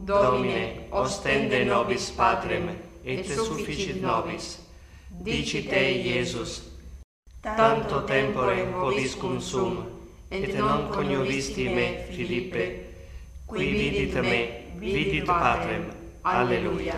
Domine, ostende nobis patrem, et sufficit nobis. Dici te, Iesus, tanto tempore vobiscum sum, et non coniovisti me, Philippe, qui vidit me, vidit Patrem. Alleluia.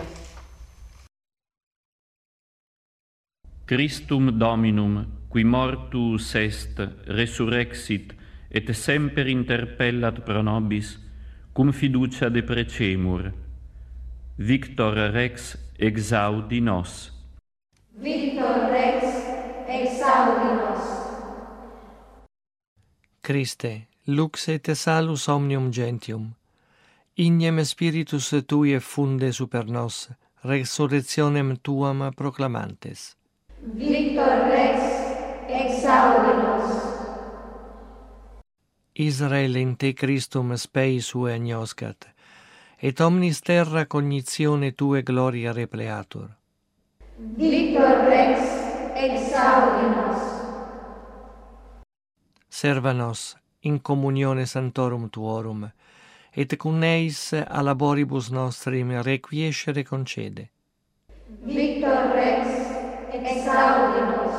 Christum Dominum, qui mortuus est, resurrexit, et semper interpellat pro nobis, cum fiducia deprecemur. Victor Rex exaudi nos. Victor Rex exaudi nos. Christe, lux et salus omnium gentium, ignem spiritus tui effunde super nos, resurrectionem tuam proclamantes. Victor Rex exaudi nos. Israel in te Christum spei sue agnoscat, et omnis terra cognitione tue gloria repleatur. Victor Rex exaudi nos. Serva nos in communione santorum tuorum, et cum eis a laboribus nostrim requiescere concede. Victor Rex exaudi nos.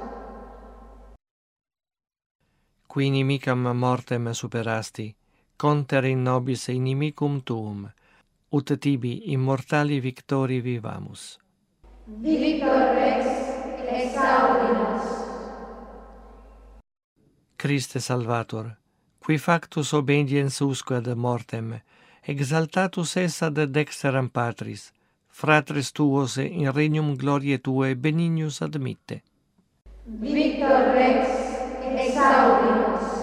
Qui inimicam mortem superasti, conter in nobis inimicum tuum, ut tibi immortali victori vivamus. Victor Rex exaudi nos. Christe Salvator, qui factus obediens usque ad mortem, exaltatus es ad dexteram Patris, fratres tuos in regnum gloriae Tuae benignus admitte. Victor Rex exaudi nos.